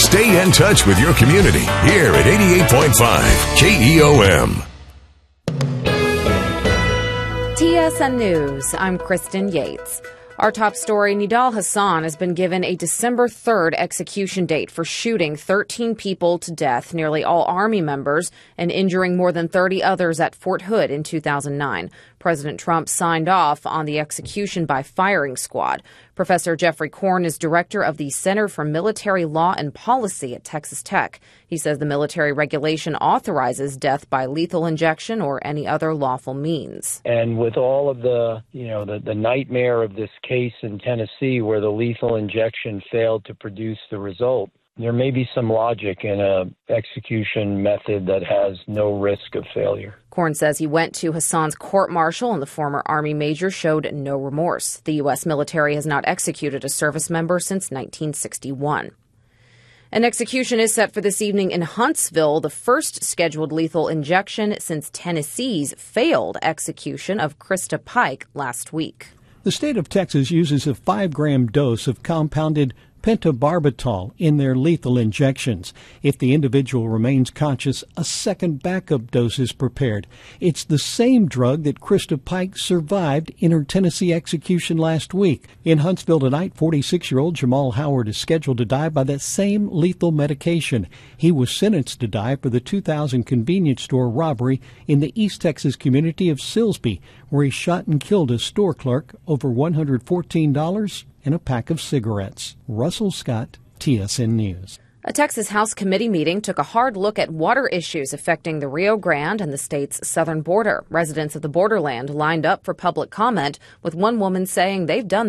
Stay in touch with your community here at 88.5 KEOM. TSN News, I'm Kristen Yates. Our top story, Nidal Hasan has been given a December 3rd execution date for shooting 13 people to death, nearly all Army members, and injuring more than 30 others at Fort Hood in 2009. President Trump signed off on the execution by firing squad. Professor Jeffrey Korn is director of the Center for Military Law and Policy at Texas Tech. He says the military regulation authorizes death by lethal injection or any other lawful means. And with all of the nightmare of this case in Tennessee where the lethal injection failed to produce the result, there may be some logic in an execution method that has no risk of failure. Korn says he went to Hasan's court-martial and the former Army major showed no remorse. The U.S. military has not executed a service member since 1961. An execution is set for this evening in Huntsville, the first scheduled lethal injection since Tennessee's failed execution of Krista Pike last week. The state of Texas uses a 5-gram dose of compounded pentobarbital in their lethal injections. If the individual remains conscious, a second backup dose is prepared. It's the same drug that Krista Pike survived in her Tennessee execution last week. In Huntsville tonight, 46-year-old Jamal Howard is scheduled to die by that same lethal medication. He was sentenced to die for the 2000 convenience store robbery in the East Texas community of Silsbee, where he shot and killed a store clerk over $114 and a pack of cigarettes. Russell Scott, TSN News. A Texas House committee meeting took a hard look at water issues affecting the Rio Grande and the state's southern border. Residents of the borderland lined up for public comment, with one woman saying they've done